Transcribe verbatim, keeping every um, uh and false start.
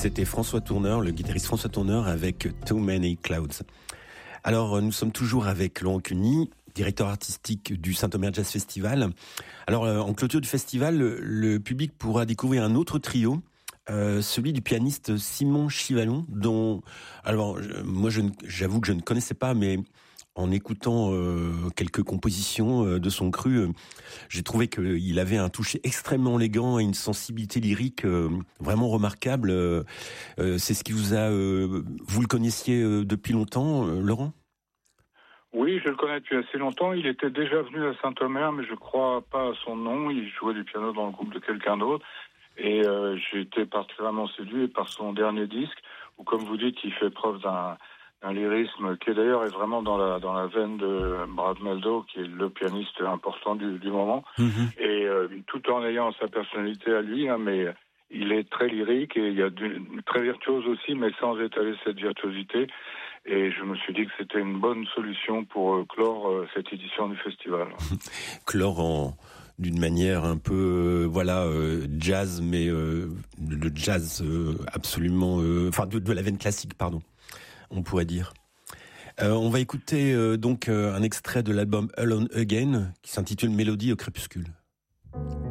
C'était François Tourneur, le guitariste François Tourneur avec Too Many Clouds. Alors, nous sommes toujours avec Laurent Cuny, directeur artistique du Saint-Omer Jazz Festival. Alors, en clôture du festival, le public pourra découvrir un autre trio, euh, celui du pianiste Simon Chivalon, dont, alors, moi, je, j'avoue que je ne connaissais pas, mais en écoutant euh, quelques compositions euh, de son cru, euh, j'ai trouvé qu'il avait un toucher extrêmement élégant et une sensibilité lyrique euh, vraiment remarquable. Euh, euh, c'est ce qui vous a... Euh, vous le connaissiez euh, depuis longtemps, euh, Laurent ? Oui, je le connais depuis assez longtemps. Il était déjà venu à Saint-Omer, mais je crois pas à son nom. Il jouait du piano dans le groupe de quelqu'un d'autre. Et euh, j'ai été particulièrement séduit par son dernier disque, où, comme vous dites, il fait preuve d'un... un lyrisme qui d'ailleurs est vraiment dans la dans la veine de Brad Mehldau, qui est le pianiste important du, du moment, mmh. et euh, tout en ayant sa personnalité à lui, hein, mais il est très lyrique et il y a du, très virtuose aussi, mais sans étaler cette virtuosité. Et je me suis dit que c'était une bonne solution pour euh, clore euh, cette édition du festival. Clore en d'une manière un peu euh, voilà euh, jazz, mais euh, le jazz euh, absolument, enfin euh, de, de la veine classique, pardon. On pourrait dire. Euh, on va écouter euh, donc euh, un extrait de l'album Alone Again qui s'intitule Mélodie au crépuscule.